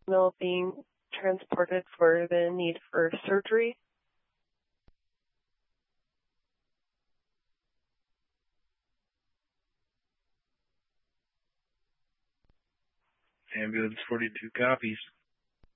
Will being transported for the need for surgery. Ambulance 42 copies.